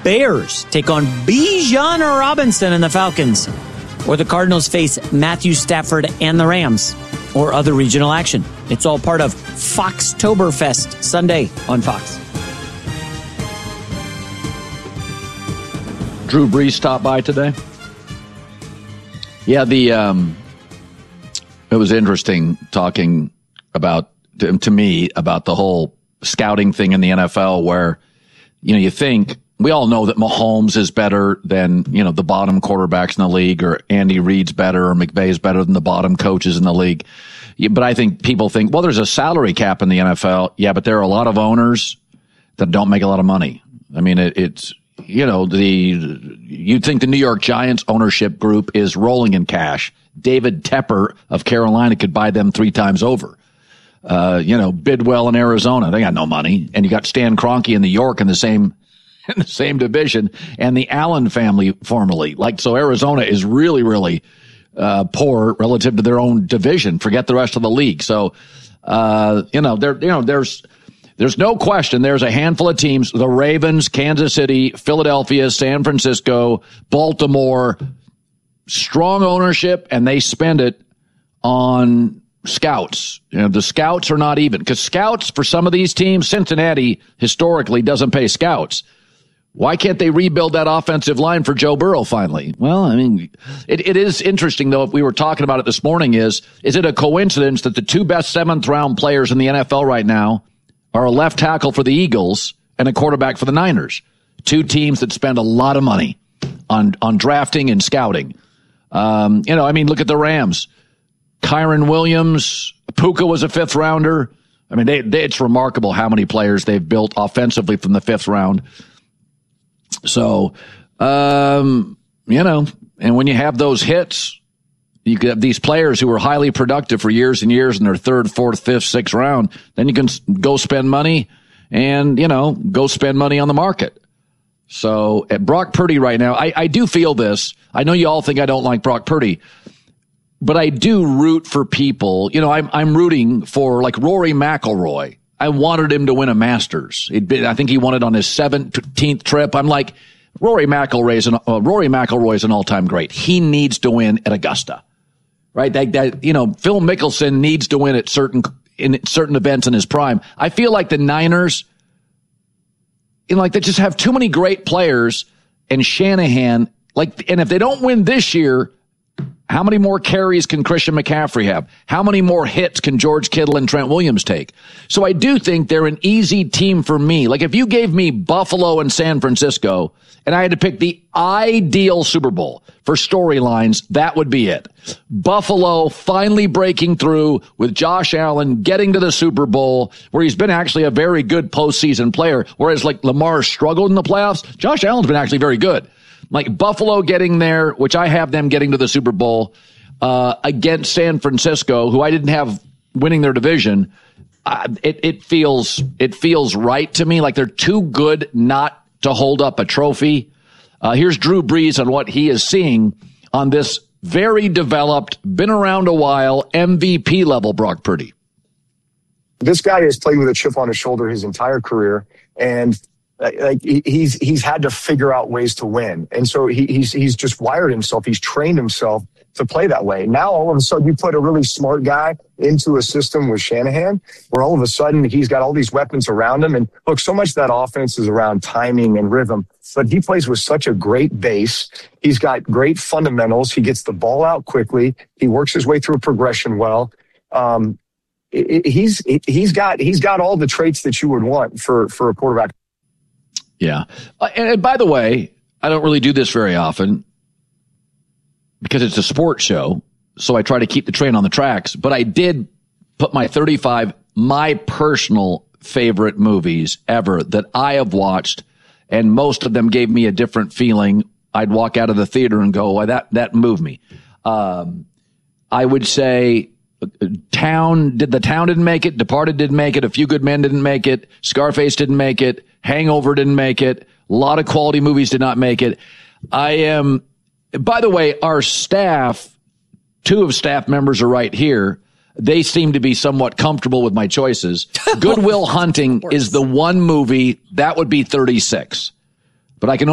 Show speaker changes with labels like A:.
A: Bears take on Bijan Robinson and the Falcons. Or the Cardinals face Matthew Stafford and the Rams. Or other regional action. It's all part of Foxtoberfest Sunday on Fox.
B: Drew Brees stopped by today. Yeah, it was interesting talking about, to me, about the whole scouting thing in the NFL where, you think, we all know that Mahomes is better than, the bottom quarterbacks in the league, or Andy Reid's better, or McVay's better than the bottom coaches in the league. But I think people think, well, there's a salary cap in the NFL. Yeah, but there are a lot of owners that don't make a lot of money. I mean, it's, you'd think the New York Giants ownership group is rolling in cash. David Tepper of Carolina could buy them 3 times over. Bidwell in Arizona, they got no money. And you got Stan Kroenke in New York in the same division, and the Allen family formerly. So Arizona is really, really poor relative to their own division. Forget the rest of the league. So, there's no question there's a handful of teams, the Ravens, Kansas City, Philadelphia, San Francisco, Baltimore, strong ownership, and they spend it on scouts. The scouts are not even, because scouts for some of these teams, Cincinnati historically doesn't pay scouts. Why can't they rebuild that offensive line for Joe Burrow finally? Well, I mean, it is interesting, though, if we were talking about it this morning, is it a coincidence that the 2 best 7th-round players in the NFL right now are a left tackle for the Eagles and a quarterback for the Niners? 2 teams that spend a lot of money on drafting and scouting. Look at the Rams. Kyron Williams, Puka was a 5th rounder. I mean, it's remarkable how many players they've built offensively from the 5th round. So, and when you have those hits, you could have these players who were highly productive for years and years in their 3rd, 4th, 5th, 6th round. Then you can go spend money and, go spend money on the market. So at Brock Purdy right now, I do feel this. I know you all think I don't like Brock Purdy, but I do root for people. I'm rooting for Rory McIlroy. I wanted him to win a Masters. I think he won it on his 17th trip. I'm like, Rory McIlroy's an all-time great. He needs to win at Augusta. Right? Phil Mickelson needs to win at certain events in his prime. I feel like the Niners, they just have too many great players, and Shanahan, and if they don't win this year, how many more carries can Christian McCaffrey have? How many more hits can George Kittle and Trent Williams take? So I do think they're an easy team for me. If you gave me Buffalo and San Francisco, and I had to pick the ideal Super Bowl for storylines, that would be it. Buffalo finally breaking through with Josh Allen getting to the Super Bowl, where he's been actually a very good postseason player, whereas Lamar struggled in the playoffs. Josh Allen's been actually very good. Buffalo getting there, which I have them getting to the Super Bowl, against San Francisco, who I didn't have winning their division. It feels right to me. They're too good not to hold up a trophy. Here's Drew Brees on what he is seeing on this very developed, been around a while, MVP level Brock Purdy.
C: This guy has played with a chip on his shoulder his entire career, and he's had to figure out ways to win. And so he's just wired himself. He's trained himself to play that way. Now, all of a sudden, you put a really smart guy into a system with Shanahan, where all of a sudden he's got all these weapons around him. And look, so much of that offense is around timing and rhythm, but he plays with such a great base. He's got great fundamentals. He gets the ball out quickly. He works his way through a progression well. He's got all the traits that you would want for a quarterback.
B: Yeah. And by the way, I don't really do this very often because it's a sports show, so I try to keep the train on the tracks. But I did put my 35, my personal favorite movies ever that I have watched, and most of them gave me a different feeling. I'd walk out of the theater and go, well, that moved me. I would say The Town didn't make it. Departed didn't make it. A Few Good Men didn't make it. Scarface didn't make it. Hangover didn't make it. A lot of quality movies did not make it. By the way, our staff, 2 of staff members are right here. They seem to be somewhat comfortable with my choices. Good Will Hunting is the one movie that would be 36. But I can